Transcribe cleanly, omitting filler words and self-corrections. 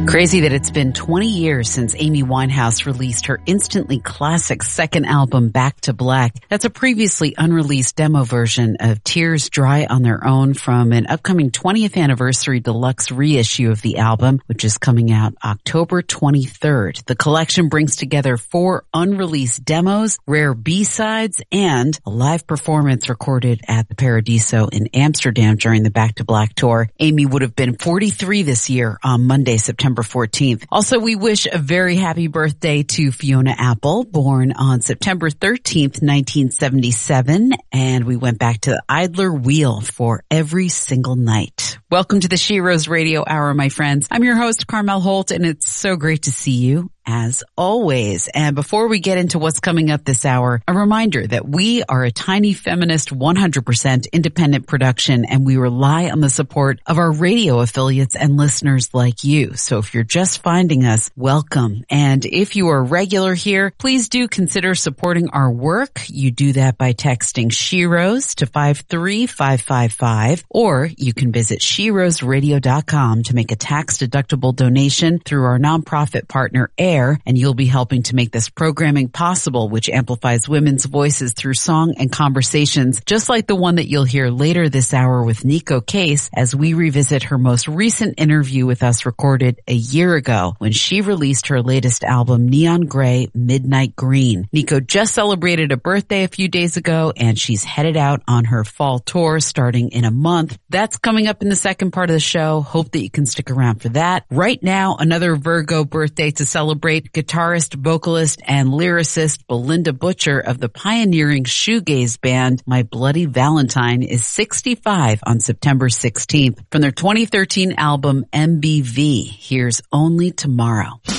Crazy that it's been 20 years since Amy Winehouse released her instantly classic second album, Back to Black. That's a previously unreleased demo version of Tears Dry on Their Own from an upcoming 20th anniversary deluxe reissue of the album, which is coming out October 23rd. The collection brings together 4 unreleased demos, rare B-sides, and a live performance recorded at the Paradiso in Amsterdam during the Back to Black tour. Amy would have been 43 this year on Monday, September 14th. Also, we wish a very happy birthday to Fiona Apple, born on September 13th, 1977, and we went back to the Idler Wheel for Every Single Night. Welcome to the She Rose Radio Hour, my friends. I'm your host, Carmel Holt, and it's so great to see you, as always. And before we get into what's coming up this hour, a reminder that we are a tiny feminist 100% independent production, and we rely on the support of our radio affiliates and listeners like you. So if you're just finding us, welcome. And if you are regular here, please do consider supporting our work. You do that by texting She Rose to 53555, or you can visit SheRoseRadio.com to make a tax-deductible donation through our nonprofit partner, AIR, and you'll be helping to make this programming possible, which amplifies women's voices through song and conversations, just like the one that you'll hear later this hour with Neko Case as we revisit her most recent interview with us recorded a year ago when she released her latest album, Neon Grey, Midnight Green. Neko just celebrated a birthday a few days ago, and she's headed out on her fall tour starting in a month. That's coming up in the second part of the show. Hope that you can stick around for that. Right now, another Virgo birthday to celebrate. Guitarist, vocalist, and lyricist Belinda Butcher of the pioneering shoegaze band My Bloody Valentine is 65 on September 16th. From their 2013 album MBV, here's Only Tomorrow.